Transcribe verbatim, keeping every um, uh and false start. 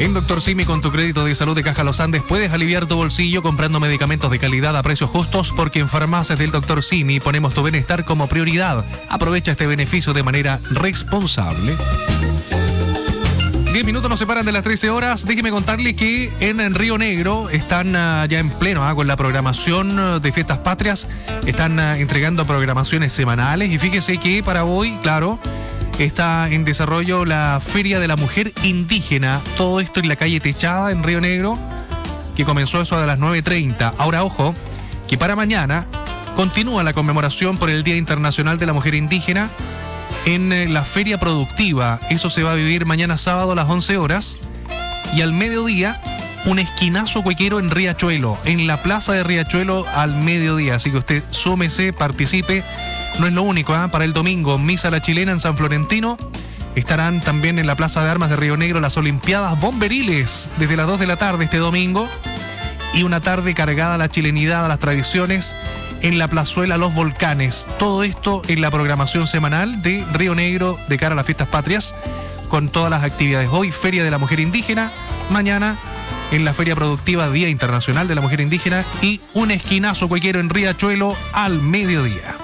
En Doctor Simi, con tu crédito de salud de Caja Los Andes, puedes aliviar tu bolsillo comprando medicamentos de calidad a precios justos, porque en farmacias del Doctor Simi ponemos tu bienestar como prioridad. Aprovecha este beneficio de manera responsable. Diez minutos nos separan de las trece horas. Déjeme contarle que en, en Río Negro están uh, ya en pleno uh, con la programación de Fiestas Patrias. Están uh, entregando programaciones semanales. Y fíjese que para hoy, claro, está en desarrollo la Feria de la Mujer Indígena. Todo esto en la calle Techada, en Río Negro, que comenzó eso a las nueve treinta. Ahora, ojo, que para mañana continúa la conmemoración por el Día Internacional de la Mujer Indígena en la Feria Productiva. Eso se va a vivir mañana sábado a las once horas. Y al mediodía, un esquinazo cuequero en Riachuelo, en la plaza de Riachuelo al mediodía. Así que usted súmese, participe. No es lo único, ¿eh? Para el domingo, Misa a la Chilena en San Florentino. Estarán también en la Plaza de Armas de Río Negro las Olimpiadas Bomberiles desde las dos de la tarde este domingo. Y una tarde cargada a la chilenidad, a las tradiciones, en la plazuela Los Volcanes. Todo esto en la programación semanal de Río Negro de cara a las Fiestas Patrias, con todas las actividades. Hoy, Feria de la Mujer Indígena. Mañana, en la Feria Productiva, Día Internacional de la Mujer Indígena. Y un esquinazo cuequero en Riachuelo al mediodía.